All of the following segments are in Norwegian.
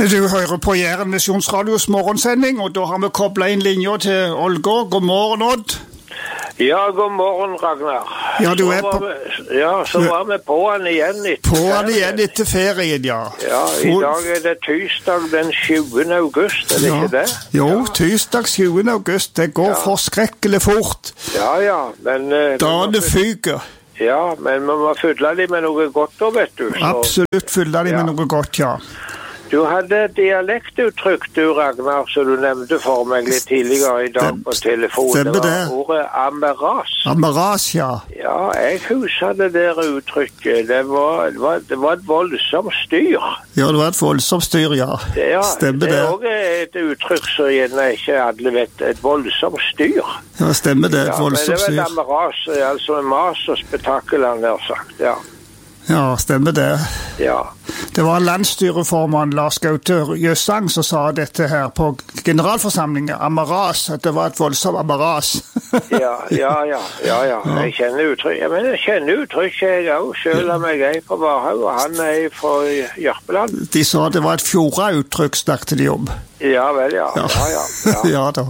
Du hører på Jæren Misjonsradios morgensending, og da har vi koblet inn linjer til Ålgård. God morgen, Odd. Ja, god morgen, Ragnar. Ja, du er på... Så var vi på han igjen etter ferien, ja. Ja, i dag er det tirsdag den 7. august, er det ikke det? Jo, tirsdag 7. august, det går forskrekkelig fort. Ja, men... Dagene fyker. Ja, men vi må fylle dem med noe godt da, vet du. Så... Absolutt fylle dem med noe godt, ja. Du hadde dialektuttrykk, du Ragnar, som du nevnte for meg litt tidligere i dag på telefon. Stemmer det. Det var ordet amaras. Amaras, ja. Ja, jeg husker det der uttrykket. Det var et voldsomt styr. Ja, det var et voldsomt styr, ja. Stemmer det. Det er også et uttrykk som gjerne ikke alle vet, et voldsomt styr. Ja, stemmer det, et voldsomt styr. Men det var et amaras, altså en mas og spektakel, han har sagt, ja. Ja, stemmer det. Ja. Det var landstyreformann Lars Gaute Jøssang som sa dette her på generalforsamlingen, amaras, at det var et voldsomt amaras. Ja. Jeg kjenner uttrykk, jeg også, selv om jeg er fra Varhaug, og han er fra Jørpeland. De sa det var et fjorda-uttrykk, snakket de om. Ja vel, ja. Ja da.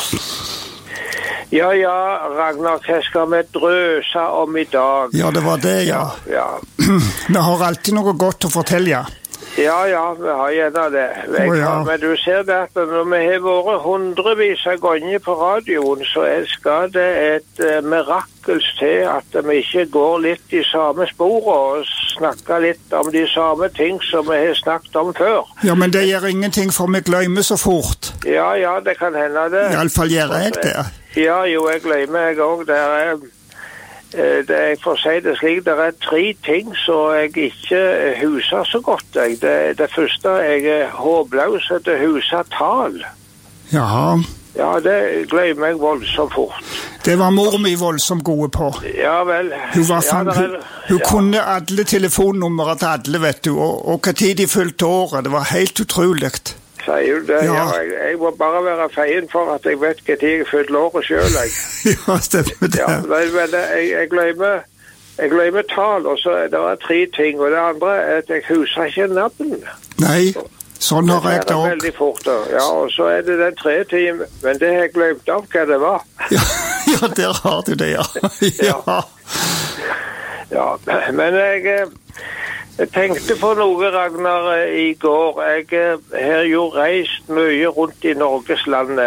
Ja, Ragnar, hva skal vi drøse om i dag? Ja, det var det, ja. Vi har alltid noe godt å fortelle. Ja, vi har gjerne det. Men du ser det at når vi har vært hundrevis av ganger på radioen, så skal det et mirakel til at vi ikke går litt i samme spor og snakker litt om de samme ting som vi har snakket om før. Ja, men det gjør ingenting, for vi glemmer så fort. Ja, det kan hende det. I alle fall gjør jeg det. Ja, jeg glemmer jeg også. Jeg får si det slik, det er 3 ting som jeg ikke huser så godt. Det første jeg er håpløs, det huser tal. Ja, det glemmer jeg voldsomt fort. Det var mor mi voldsomt gode på. Ja vel. Hun kunne alle telefonnumre til alle, vet du, og hva tid de fylte året. Det var helt utrolig. Sier du det? Ja. Jeg må bare være feien for at jeg vet hva tid jeg fyller året selv. Ja, stemmer det. Ja, men jeg glemmer tal, og så er det 3 ting, og det andre er at jeg husker ikke navn. Nei, sånn har jeg det også. Det er veldig fort da. Ja, og så er det den 3 ting, men det har jeg glemt av hva det var. Ja, der har du det, ja. Ja, men jeg tenkte på noe, Ragnar, i går. Jeg har jo reist mye rundt i Norges land,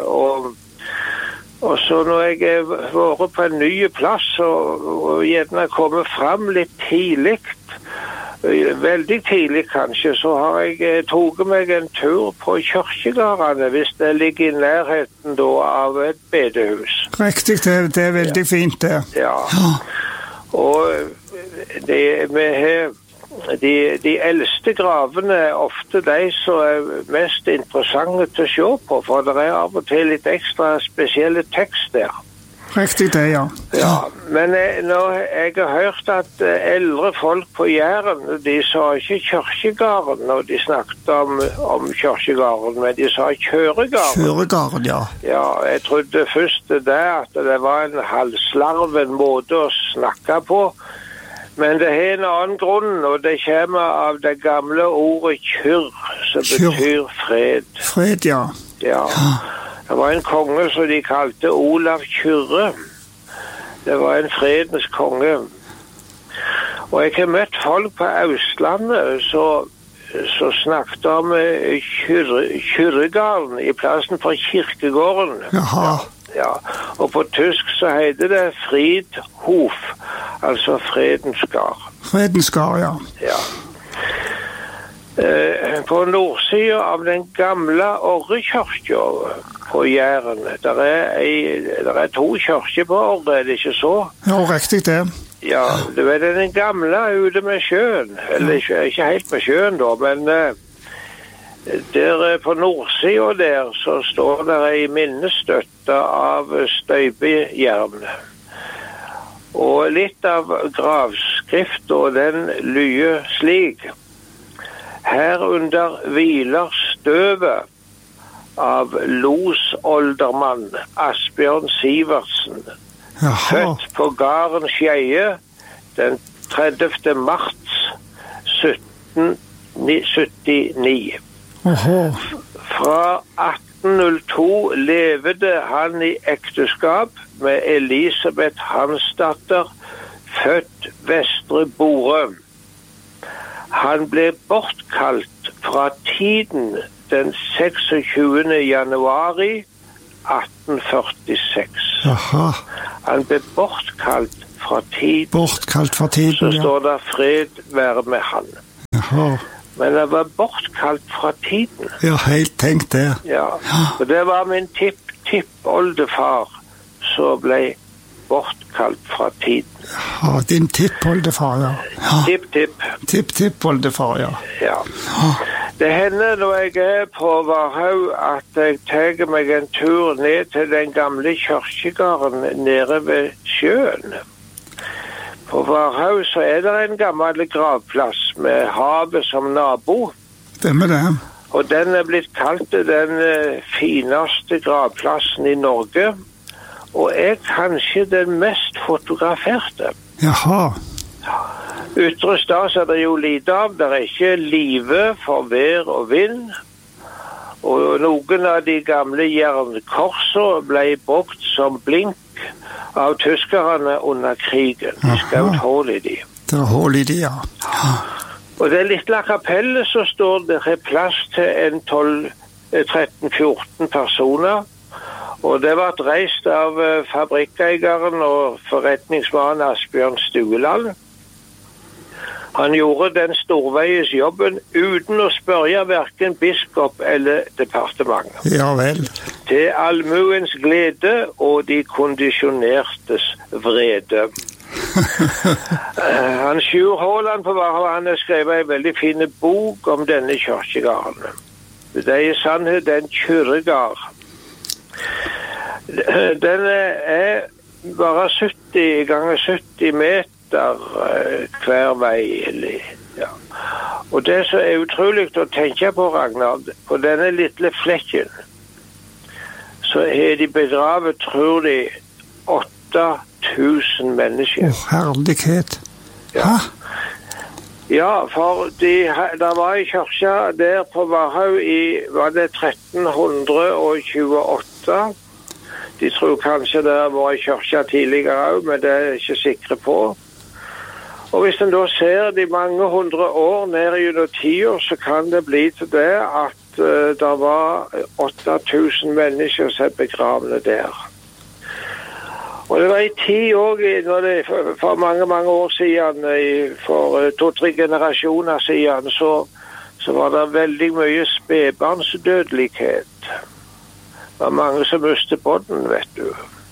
og så når jeg har vært på en ny plass, og gjerne kommet frem litt tidlig, veldig tidlig kanskje, så har jeg tatt meg en tur på kirkegårdene, hvis det ligger i nærheten da av et bedehus. Riktig, det er veldig fint det. Ja, og vi har... De eldste gravene er ofte de som er mest interessante til å se på, for det er av og til litt ekstra spesielle tekst der. Riktig det, ja. Men når jeg har hørt at eldre folk på Jæren, de sa ikke kirkegården når de snakket om kirkegården, men de sa kjøregården. Kjøregården, ja. Ja, jeg trodde først at det var en halvslarven måte å snakke på, men det har en annen grunn, og det kommer av det gamle ordet kyrr, som betyr fred. Fred, ja. Ja. Det var en konge som de kalte Olav Kyrre. Det var en fredens konge. Og jeg har møtt folk på Østlandet så snakket om Kyrregården i plassen for kirkegården. Jaha. Ja, og på tysk så heter det Friedhof, altså Fredens Gard. Fredens Gard, ja. På nordsiden av den gamle Orrekirka på Jæren, der er 2 kirker på Orre, er det ikke så? Ja, riktig det. Ja, det er den gamle ute med sjøen, eller ikke helt med sjøen da, men... Der på nordsiden der så står det en minnestøtte av støpejern. Og litt av gravskriften, den lyder slik: Herunder hviler støvet av losoldermann Asbjørn Sivertsen, født på gården Skeie den 30. mars 1779. Fra 1802 levde han i ekteskap med Elisabeth Hansdatter, født Vestre Borø. Han ble bortkalt fra tiden den 26. januari 1846. Aha. Han ble bortkalt fra tiden. Bortkalt fra tiden, så står det fred være med han. Aha. Men han var bortkalt fra tiden. Ja, helt tenkt det. Ja, og det var min tippoldefar som ble bortkalt fra tiden. Ja, din tippoldefar, ja. Tippoldefar, ja. Ja. Det hender når jeg er på Varhaug at jeg tar meg en tur ned til den gamle kirkegården nede ved sjøen. På Varhaug så er det en gammel gravplass med havet som nabo. Stemmer det. Og den er blitt kalt den fineste gravplassen i Norge. Og er kanskje den mest fotograferte. Jaha. Ytre stas er det jo lite av. Det er ikke live for vær og vind. Og noen av de gamle jernkorsene ble brukt som blink av tyskerne under krigen. De skjøt hull i de. Det er hull i de, ja. Og det lille kapellet så står det plass til en 13-14 personer. Og det var reist av fabrikkeieren og forretningsmannen Asbjørn Stueland. Han gjorde den storveies jobben uten å spørre hverken biskop eller departement. Ja vel. Til allmuens glede og de kondisjonertes vrede. Han Sjur Håland på Varhaug, han har skrevet en veldig fin bok om denne kirkegården. Det er i sannhet en kyrregård. Den er bare 70 ganger 70 meter hver vei. Ja. Og det som er utrolig å tenke på, Ragnar, på denne lille flekken, så er de begravet, tror de, 8000 mennesker. Herlighet. Ja. Ja, for det var en kirke der på Varhaug i, var det 1328. De tror kanskje det var en kirke tidligere også, men det er jeg ikke sikre på. Og hvis en da ser de mange hundre år ned i tida, så kan det bli til det at det var 8000 mennesker som er begravne der. Og det var i tid også, for mange år siden, for 2-3 generasjoner siden, så var det veldig mye spedbarnsdødelighet. Det var mange som mistet båten, vet du.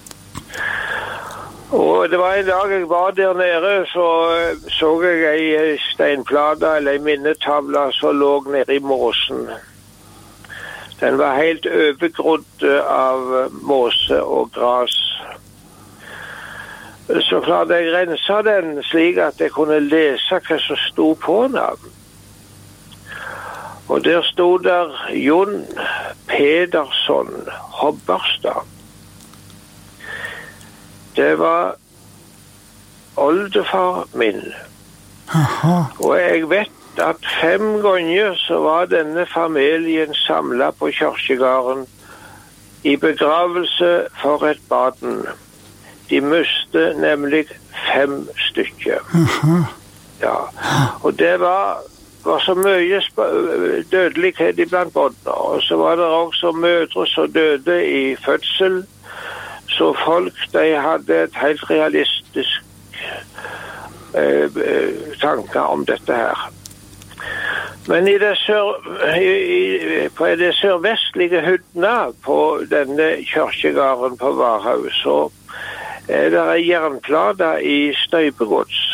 Og det var en dag jeg var der nede, så jeg en steinplate eller en minnetavle som lå nede i måsen. Den var helt overgrodd av måse og gras. Så klarte jeg rense den slik at jeg kunne lese hva som stod på den. Og der stod der Jon Pedersson Hobberstad. Det var oldefar min. Aha. Og jeg vet at 5 ganger så var denne familien samlet på kirkegården i begravelse for et baden. De miste nemlig 5 stykker. Ja. Og det var så mye dødelighet iblant båtene. Og så var det også mødre som døde i fødsel. Så folk, de hadde et helt realistisk tanke om dette her. Men i på det sørvestlige hyddene på denne kirkegården på Varhaug, så er det en jernplate i støypegods.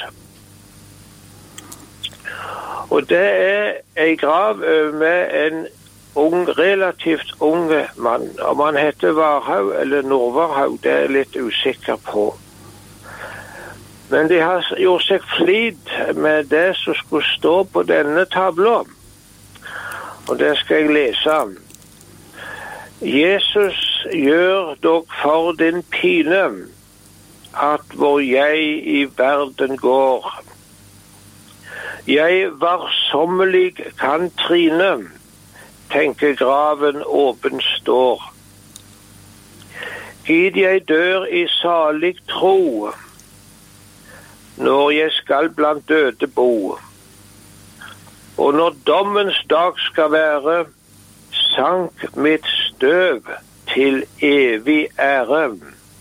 Og det er en grav med en relativt unge mann. Om han heter Varhaug eller Nordvarhaug, det er jeg litt usikker på. Men de har gjort seg flid med det som skulle stå på denne tavla. Og det skal jeg lese. Jesus gjør dog for din pine at hvor jeg i verden går. Jeg varsommelig kan trine tenker graven åpen står. Gid jeg dør i salig tro, når jeg skal blant døde bo. Og når dommens dag skal være, sank mitt støv til evig ære.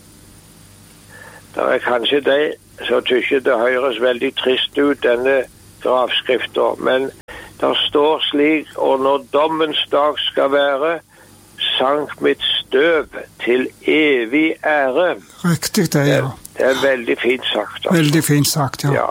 Det er kanskje de som tykker det høres veldig trist ut, denne gravskriften, men det står slik, og når dommens dag skal være, sank mitt støv til evig ære. Riktig det, ja. Det er veldig fint sagt. Altså. Veldig fint sagt, ja.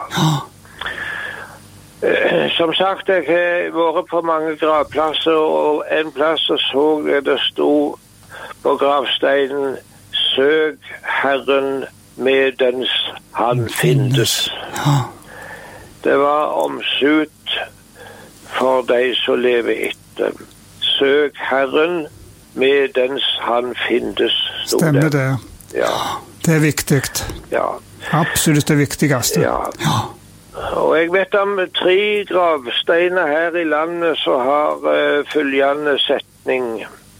Som sagt, jeg har vært på mange gravplasser, og en plass så jeg det sto på gravsteinen, søk Herren medens han finnes. Ja. Det var omsut for de som lever etter. Søk Herren medens han finnes, stod det. Stemmer det. Ja. Det er viktig. Ja. Absolutt det viktigste. Ja. Og jeg vet om 3 gravsteiner her i landet som har følgende setning: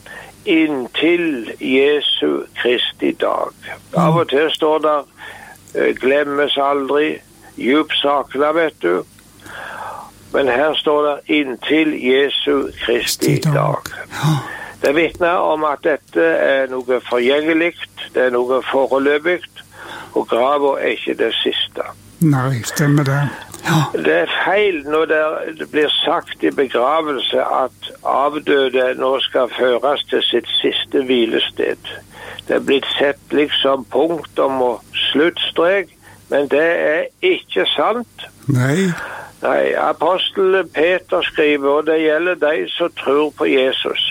inntil Jesu Kristi dag. Av og til står der glemmes aldri, djup sakna, vet du. Men her står det inntil Jesu Kristi dag. Det vitner om at dette er noe forgjengelig, det er noe foreløpig, og graven er ikke det siste. Nei, stemmer det. Ja. Det er feil når det blir sagt i begravelse at avdøde nå skal føres til sitt siste hvilested. Det er blitt sett liksom punktum og sluttstrek, men det er ikke sant. Nei. Nei, apostel Peter skriver, og det gjelder de som tror på Jesus.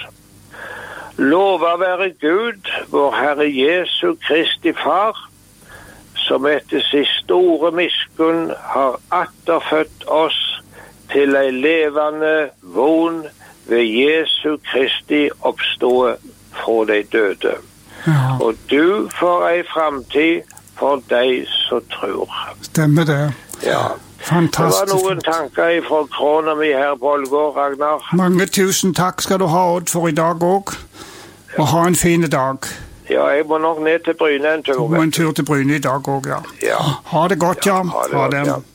Lova være Gud, vår Herre Jesu Kristi Far, som etter sin store miskunn har atterfødt oss til ei levende von ved Jesu Kristi oppståe fra de døde. Ja. Og du får ei framtid for de som tror. Stemmer det. Ja. Fantastisk. Det var noen tanker fra krona mi her på Ålgård, Ragnar. Mange tusen takk skal du ha, Odd, for i dag også. Og ha en fin dag. Ja, jeg må nok ned til Bryne en tur. Og en tur til Bryne i dag også, ja. Ja. Ha det godt, ja. Ha det godt, ja.